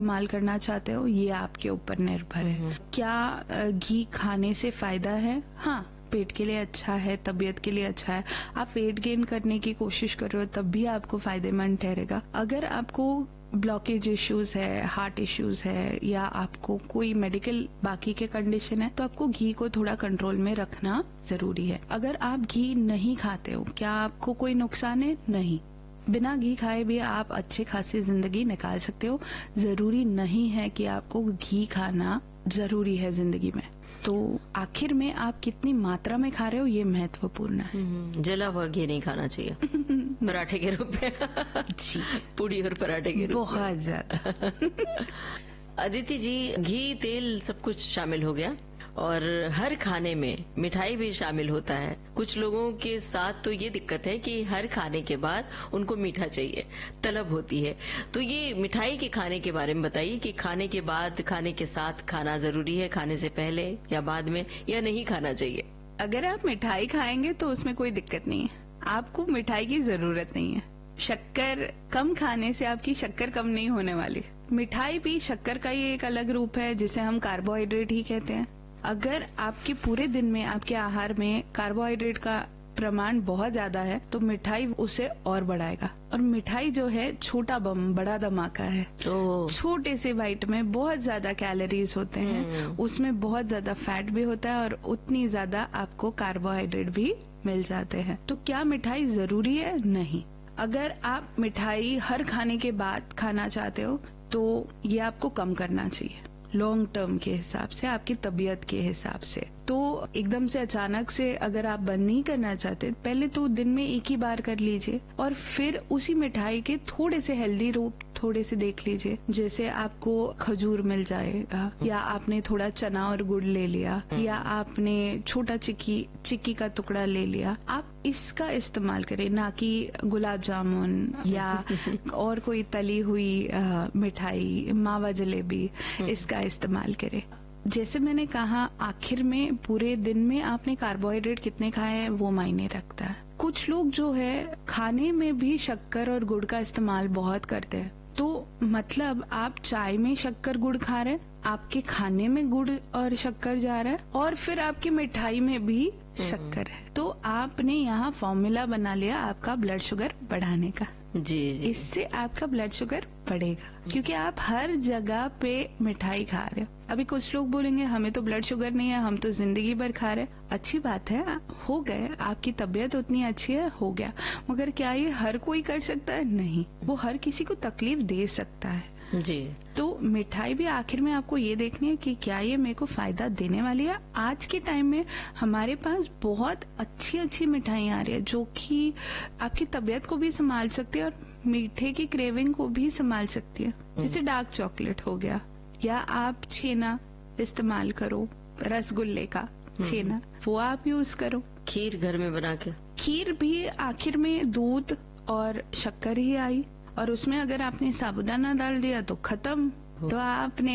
इस्तेमाल करना चाहते हो ये आपके ऊपर निर्भर है। क्या घी खाने से फायदा है? हाँ, पेट के लिए अच्छा है, तबीयत के लिए अच्छा है। आप वेट गेन करने की कोशिश कर रहे हो तब भी आपको फायदेमंद ठहरेगा। अगर आपको ब्लॉकेज इश्यूज है, हार्ट इश्यूज है, या आपको कोई मेडिकल बाकी के कंडीशन है, तो आपको घी को थोड़ा कंट्रोल में रखना जरूरी है। अगर आप घी नहीं खाते हो, क्या आपको कोई नुकसान है? नहीं। बिना घी खाए भी आप अच्छे खासी जिंदगी निकाल सकते हो। जरूरी नहीं है कि आपको घी खाना जरूरी है जिंदगी में। तो आखिर में आप कितनी मात्रा में खा रहे हो ये महत्वपूर्ण है। जला हुआ घी नहीं खाना चाहिए पराठे के रूप में। जी, पूड़ी और पराठे के रूप में। बहुत ज्यादा। अदिति जी, घी तेल सब कुछ शामिल हो गया और हर खाने में मिठाई भी शामिल होता है। कुछ लोगों के साथ तो ये दिक्कत है कि हर खाने के बाद उनको मीठा चाहिए, तलब होती है। तो ये मिठाई के खाने के बारे में बताइए कि खाने के बाद, खाने के साथ खाना जरूरी है, खाने से पहले या बाद में, या नहीं खाना चाहिए? अगर आप मिठाई खाएंगे तो उसमें कोई दिक्कत नहीं है, आपको मिठाई की जरूरत नहीं है। शक्कर कम खाने से आपकी शक्कर कम नहीं होने वाली। मिठाई भी शक्कर का ही एक अलग रूप है जिसे हम कार्बोहाइड्रेट ही कहते हैं। अगर आपके पूरे दिन में आपके आहार में कार्बोहाइड्रेट का प्रमाण बहुत ज्यादा है तो मिठाई उसे और बढ़ाएगा। और मिठाई जो है छोटा बम बड़ा धमाका है। छोटे से बाइट में बहुत ज्यादा कैलोरीज होते हैं, उसमें बहुत ज्यादा फैट भी होता है और उतनी ज्यादा आपको कार्बोहाइड्रेट भी मिल जाते हैं। तो क्या मिठाई जरूरी है? नहीं। अगर आप मिठाई हर खाने के बाद खाना चाहते हो तो ये आपको कम करना चाहिए, लॉन्ग टर्म के हिसाब से, आपकी तबीयत के हिसाब से। तो एकदम से अचानक से अगर आप बंद नहीं करना चाहते, पहले तो दिन में एक ही बार कर लीजिए और फिर उसी मिठाई के थोड़े से हेल्दी रूप थोड़े से देख लीजिए। जैसे आपको खजूर मिल जाएगा, या आपने थोड़ा चना और गुड़ ले लिया, या आपने छोटा चिक्की का टुकड़ा ले लिया। आप इसका इस्तेमाल करें, ना कि गुलाब जामुन या और कोई तली हुई मिठाई, मावा जलेबी, इसका इस्तेमाल करें। जैसे मैंने कहा, आखिर में पूरे दिन में आपने कार्बोहाइड्रेट कितने खाए हैं वो मायने रखता है। कुछ लोग जो है खाने में भी शक्कर और गुड़ का इस्तेमाल बहुत करते हैं। तो मतलब आप चाय में शक्कर गुड़ खा रहे हैं, आपके खाने में गुड़ और शक्कर जा रहा है, और फिर आपकी मिठाई में भी शक्कर है। तो आपने यहाँ फॉर्मूला बना लिया आपका ब्लड शुगर बढ़ाने का। जी। इससे आपका ब्लड शुगर बढ़ेगा क्योंकि आप हर जगह पे मिठाई खा रहे हो। अभी कुछ लोग बोलेंगे हमें तो ब्लड शुगर नहीं है, हम तो जिंदगी भर खा रहे। अच्छी बात है, हो गए, आपकी तबीयत उतनी अच्छी है, हो गया। मगर क्या ये हर कोई कर सकता है? नहीं। वो हर किसी को तकलीफ दे सकता है। जी। तो मिठाई भी आखिर में आपको ये देखनी है कि क्या ये मेरे को फायदा देने वाली है। आज के टाइम में हमारे पास बहुत अच्छी अच्छी मिठाइयाँ आ रही है जो कि आपकी तबीयत को भी संभाल सकती है और मीठे की क्रेविंग को भी संभाल सकती है। जैसे डार्क चॉकलेट हो गया, या आप छेना इस्तेमाल करो, रसगुल्ले का छेना, वो आप यूज करो। खीर घर में बना के, खीर भी आखिर में दूध और शक्कर ही आई, और उसमें अगर आपने साबुदाना डाल दिया तो खत्म। तो आपने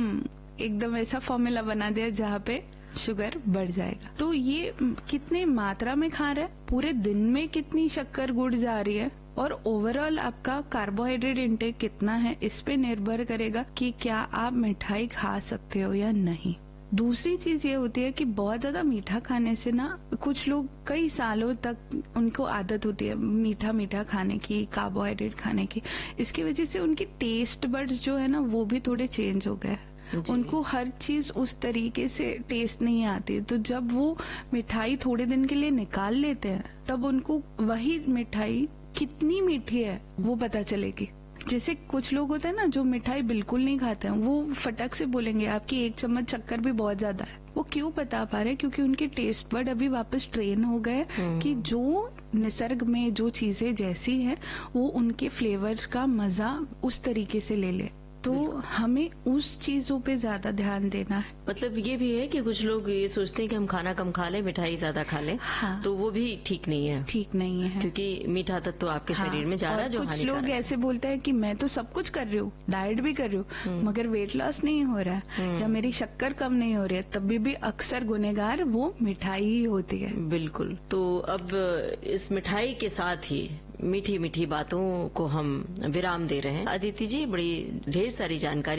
एकदम ऐसा फॉर्मूला बना दिया जहाँ पे शुगर बढ़ जाएगा। तो ये कितने मात्रा में खा रहे हैं, पूरे दिन में कितनी शक्कर गुड़ जा रही है, और ओवरऑल आपका कार्बोहाइड्रेट इंटेक कितना है, इस पे निर्भर करेगा कि क्या आप मिठाई खा सकते हो या नहीं। दूसरी चीज ये होती है कि बहुत ज्यादा मीठा खाने से ना कुछ लोग कई सालों तक उनको आदत होती है मीठा मीठा खाने की, कार्बोहाइड्रेट खाने की। इसकी वजह से उनकी टेस्ट बड्स जो है ना वो भी थोड़े चेंज हो गए। उनको हर चीज उस तरीके से टेस्ट नहीं आती। तो जब वो मिठाई थोड़े दिन के लिए निकाल लेते हैं तब उनको वही मिठाई कितनी मीठी है वो पता चलेगी। जैसे कुछ लोग होते हैं ना जो मिठाई बिल्कुल नहीं खाते हैं, वो फटक से बोलेंगे आपकी 1 चम्मच शक्कर भी बहुत ज्यादा है। वो क्यों बता पा रहे? क्योंकि उनके टेस्ट बड अभी वापस ट्रेन हो गए कि जो निसर्ग में जो चीजें जैसी हैं वो उनके फ्लेवर्स का मजा उस तरीके से ले ले। तो हमें उस चीजों पे ज्यादा ध्यान देना है। मतलब ये भी है कि कुछ लोग ये सोचते हैं कि हम खाना कम खा लें, मिठाई ज्यादा खा लें। हाँ। तो वो भी ठीक नहीं है। ठीक नहीं है क्योंकि मीठा तत्व तो आपके शरीर में जा रहा है जो कुछ लोग ऐसे बोलते हैं कि मैं तो सब कुछ कर रही हूँ, डाइट भी कर रही हूँ, मगर वेट लॉस नहीं हो रहा है या मेरी शक्कर कम नहीं हो रही है, तभी भी अक्सर गुनहगार वो मिठाई ही होती है। बिल्कुल। तो अब इस मिठाई के साथ ही मीठी मीठी बातों को हम विराम दे रहे हैं। अदिति जी, बड़ी ढेर सारी जानकारी